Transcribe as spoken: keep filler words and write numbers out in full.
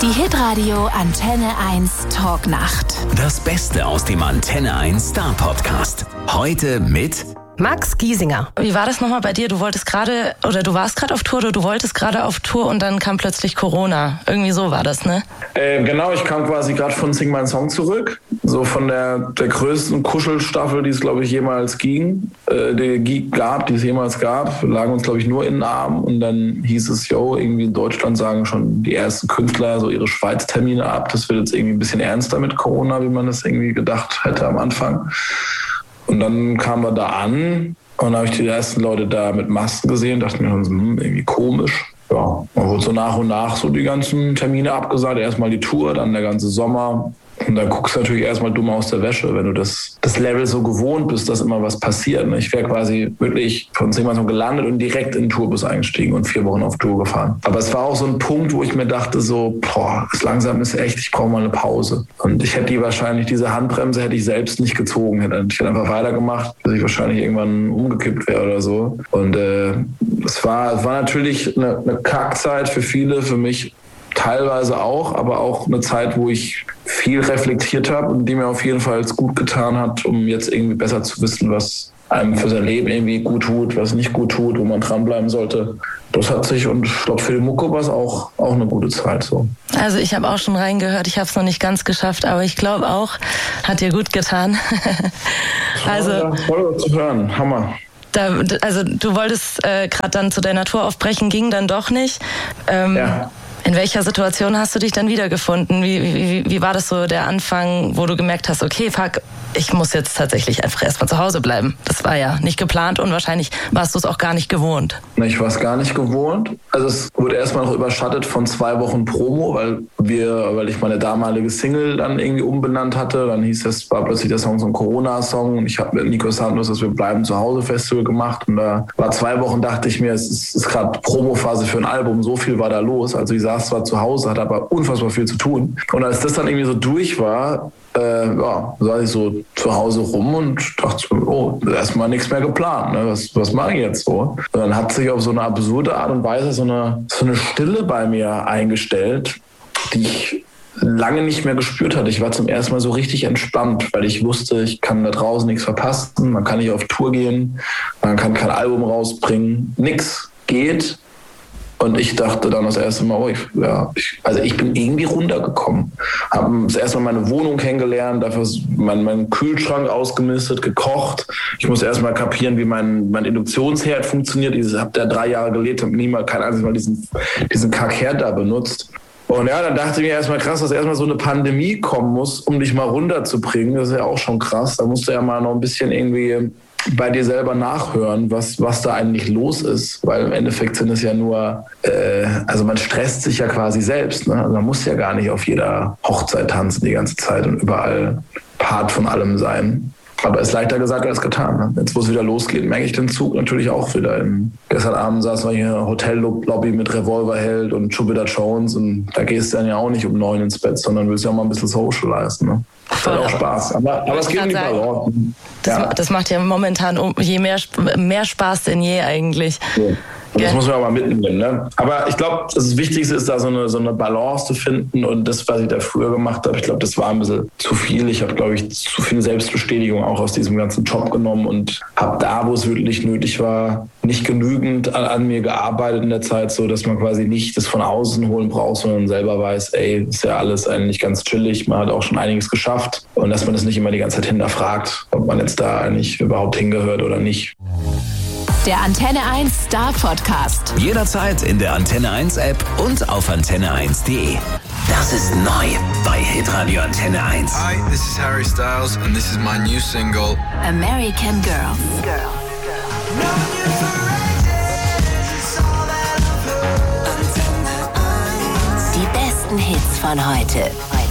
Die Hitradio Antenne eins Talknacht. Das Beste aus dem Antenne eins Star Podcast. Heute mit Max Giesinger. Wie war das nochmal bei dir? Du wolltest gerade, oder du warst gerade auf Tour, oder du wolltest gerade auf Tour und dann kam plötzlich Corona. Irgendwie so war das, ne? Äh, genau, ich kam quasi gerade von Sing Mein Song zurück. So von der, der größten Kuschelstaffel, die es, glaube ich, jemals ging, äh, die gab, die es jemals gab. Wir lagen uns, glaube ich, nur in den Armen und dann hieß es, yo, irgendwie in Deutschland sagen schon die ersten Künstler so ihre Schweiz-Termine ab. Das wird jetzt irgendwie ein bisschen ernster mit Corona, wie man das irgendwie gedacht hätte am Anfang. Und dann kamen wir da an und dann habe ich die ersten Leute da mit Masken gesehen, dachte mir schon, hm, irgendwie komisch. Ja, man wurde so nach und nach so die ganzen Termine abgesagt. Erstmal die Tour, dann der ganze Sommer. Und dann guckst du natürlich erstmal dumm aus der Wäsche, wenn du das, das Level so gewohnt bist, dass immer was passiert. Ich wäre quasi wirklich von Sing Mein Song gelandet und direkt in den Tourbus eingestiegen und vier Wochen auf Tour gefahren. Aber es war auch so ein Punkt, wo ich mir dachte so, boah, es langsam ist echt, ich brauche mal eine Pause. Und ich hätte die wahrscheinlich, diese Handbremse hätte ich selbst nicht gezogen. Ich hätte einfach weitergemacht, bis ich wahrscheinlich irgendwann umgekippt wäre oder so. Und äh, es war, es war natürlich eine, eine Kackzeit für viele, für mich teilweise auch, aber auch eine Zeit, wo ich viel reflektiert habe und die mir auf jeden Fall gut getan hat, um jetzt irgendwie besser zu wissen, was einem für sein Leben irgendwie gut tut, was nicht gut tut, wo man dranbleiben sollte. Das hat sich, und ich glaube, für die Mucke war es auch, auch eine gute Zeit. So. Also ich habe auch schon reingehört, ich habe es noch nicht ganz geschafft, aber ich glaube auch, hat dir gut getan. Also ja, voll zu hören, Hammer. Da, also du wolltest äh, gerade dann zu deiner Tour aufbrechen, ging dann doch nicht. Ähm, ja. In welcher Situation hast du dich dann wiedergefunden? Wie, wie, wie war das so der Anfang, wo du gemerkt hast, okay, fuck, ich muss jetzt tatsächlich einfach erstmal zu Hause bleiben? Das war ja nicht geplant und wahrscheinlich warst du es auch gar nicht gewohnt. Ich war es gar nicht gewohnt. Also es wurde erstmal noch überschattet von zwei Wochen Promo, weil wir, weil ich meine damalige Single dann irgendwie umbenannt hatte. Dann hieß es, war plötzlich der Song so ein Corona-Song. Und ich habe mit Nico Santos das Wir bleiben zu Hause Festival gemacht. Und da war zwei Wochen, dachte ich mir, es ist, ist gerade Promophase für ein Album. So viel war da los. Also ich saß zwar zu Hause, hatte aber unfassbar viel zu tun. Und als das dann irgendwie so durch war, äh, ja, saß ich so zu Hause rum und dachte, oh, erstmal nichts mehr geplant. Ne? Was, was mache ich jetzt so? Und dann hat sich auf so eine absurde Art und Weise so eine, so eine Stille bei mir eingestellt, die ich lange nicht mehr gespürt hatte. Ich war zum ersten Mal so richtig entspannt, weil ich wusste, ich kann da draußen nichts verpassen, man kann nicht auf Tour gehen, man kann kein Album rausbringen, nix geht. Und ich dachte dann das erste Mal, oh, ich, ja, ich, also ich bin irgendwie runtergekommen. Habe das erste Mal meine Wohnung kennengelernt, dafür meinen mein Kühlschrank ausgemistet, gekocht. Ich musste erst mal kapieren, wie mein, mein Induktionsherd funktioniert. Ich habe da drei Jahre gelebt, habe niemals kein einziges Mal diesen, diesen Kackherd da benutzt. Und ja, dann dachte ich mir erstmal krass, dass erstmal so eine Pandemie kommen muss, um dich mal runterzubringen. Das ist ja auch schon krass. Da musst du ja mal noch ein bisschen irgendwie bei dir selber nachhören, was, was da eigentlich los ist. Weil im Endeffekt sind es ja nur, äh, also man stresst sich ja quasi selbst. Ne? Also man muss ja gar nicht auf jeder Hochzeit tanzen die ganze Zeit und überall Part von allem sein. Aber es ist leichter gesagt als getan. Ne? Jetzt, wo es wieder losgeht, merke ich den Zug natürlich auch wieder. Im, gestern Abend saßen wir hier in einer Hotellobby mit Revolverheld und Jupiter Jones und da gehst du dann ja auch nicht um neun ins Bett, sondern willst ja auch mal ein bisschen socialisen. Ne? Das hat auch Spaß. Aber, aber es geht um die Balance. Das, ja. das macht ja momentan je mehr, mehr Spaß denn je eigentlich. Ja. Und das muss man aber mitnehmen. Ne? Aber ich glaube, das Wichtigste ist da so eine, so eine Balance zu finden. Und das, was ich da früher gemacht habe, ich glaube, das war ein bisschen zu viel. Ich habe, glaube ich, zu viel Selbstbestätigung auch aus diesem ganzen Job genommen und habe da, wo es wirklich nötig war, nicht genügend an, an mir gearbeitet in der Zeit, so dass man quasi nicht das von außen holen braucht, sondern selber weiß, ey, ist ja alles eigentlich ganz chillig. Man hat auch schon einiges geschafft. Und dass man das nicht immer die ganze Zeit hinterfragt, ob man jetzt da eigentlich überhaupt hingehört oder nicht. Der Antenne eins Star Podcast. Jederzeit in der Antenne eins App und auf antenne eins punkt de. Das ist neu bei Hitradio Antenne eins. Hi, this is Harry Styles and this is my new single American Girl. Girl. Die besten Hits von heute.